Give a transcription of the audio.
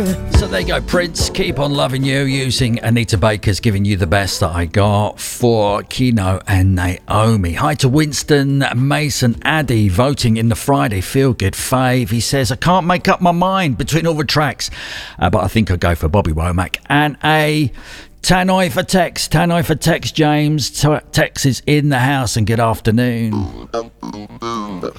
So there you go, Prince. Keep on loving you, using Anita Baker's Giving You the Best That I Got for Kino and Naomi. Hi to Winston, Mason, Addy voting in the Friday Feel Good fave. He says, I can't make up my mind between all the tracks, but I think I'll go for Bobby Womack and a Tannoy for Tex, James. Tex is in the house and good afternoon.